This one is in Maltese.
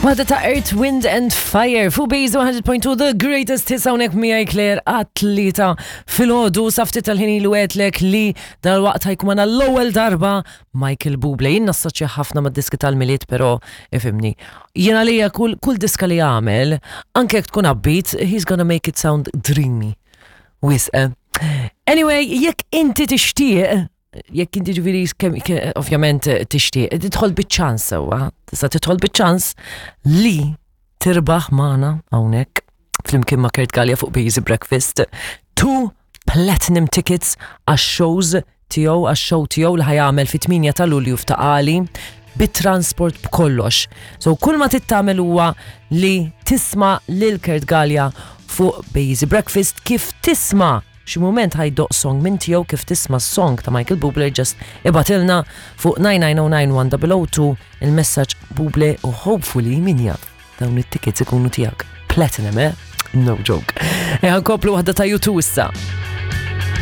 Waħda ta' Earth, Wind and Fire fu Base 100.2 The Greatest Hits hawnhekk miegħi Claire atleta fil-ħodu saftit tal-ħin ilu għedlek li dal-waqt ħajkum għana l-ewwel darba Michael Bublé. Jien nassaċċja ħafna mad-diski tal-miliet però ifimni. Jiena lija kull diska li jagħmel anke jekk tkun upbeat, he's gonna make it sound dreamy. Anyway, jekk inti tixtieq jekk inti ġifieri ovvjament tixtieq tidħol biċ-ċans sewwa, tista' tidħol biċ-ċans li tirbaħ magħna hawnhekk flimkien ma' Kurt Gallia fuq Busy Breakfast 2 platinum tickets għax-shows tiegħu għax-show tiegħu li ħajamel fit-8 ta' Lulju f'Taqali bit-transport b'kollox. So kull ma tittamel huwa li tisma' lil Kurt Gallia fuq Busy Breakfast kif tisma' xi mument ħajdoq song minn tiegħu kif tisma' song ta' Michael Bublé just ibatilna fuq 9909102 il-messaġġ Bublé u hopefully min jaf dawn it-tickets ikunu tiegħek platinum, no joke. Ħankoplu waħda ta' YouTube issa.